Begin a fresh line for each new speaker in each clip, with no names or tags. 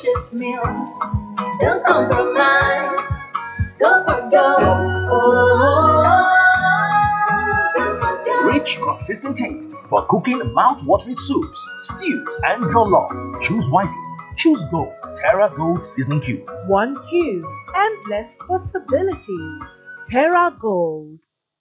Just meals, don't compromise. Go for gold.
Rich, consistent taste for cooking mouth-watering soups, stews, and jollof. Choose wisely. Choose Gold. Terra Gold Seasoning Cube.
One cube, endless possibilities. Terra Gold.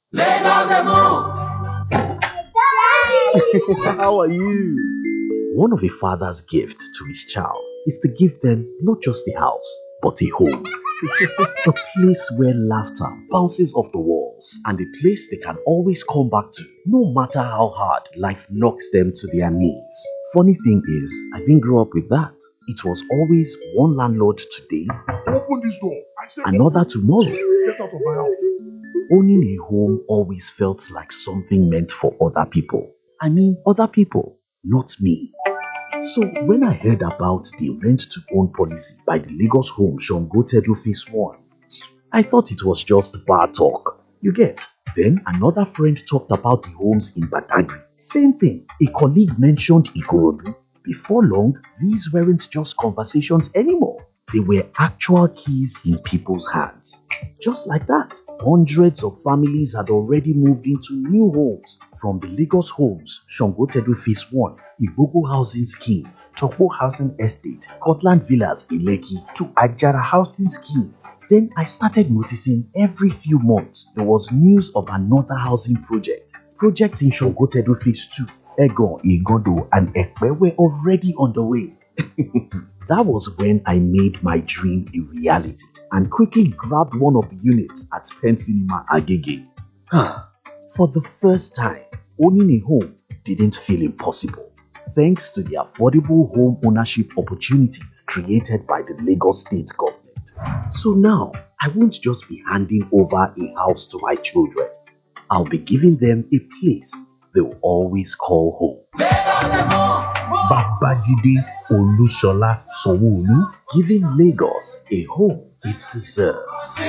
How are you? One of a father's gifts to his child is to give them not just a house, but a home. A place where laughter bounces off the walls and a place they can always come back to, no matter how hard life knocks them to their knees. Funny thing is, I didn't grow up with that. It was always one landlord today,
Open this door. I said
another tomorrow.
get out of my house.
Owning a home always felt like something meant for other people. I mean, other people, not me. So when I heard about the rent-to-own policy by the Lagos Home Shongotedo Phase 1, I thought it was just bad talk. You get? Then another friend talked about the homes in Badagry. Same thing. A colleague mentioned Ikorodu. Before long, these weren't just conversations anymore. They were actual keys in people's hands. Just like that, hundreds of families had already moved into new homes from the Lagos Homes, Shongotedo Phase 1, Igogo Housing Scheme, Chokpo Housing Estate, Cortland Villas in Lekki to Ajara Housing Scheme. Then I started noticing every few months there was news of another housing project. Projects in Shongotedo Phase 2, Egon, Igodo, and Ekpe were already on the way. That was when I made my dream a reality and quickly grabbed one of the units at Penn Cinema Agege. For the first time, owning a home didn't feel impossible, thanks to the affordable home ownership opportunities created by the Lagos State government. So now, I won't just be handing over a house to my children. I'll be giving them a place they'll always call home.
Babajide Olushola Sanwo-Olu.
Giving Lagos a home it deserves.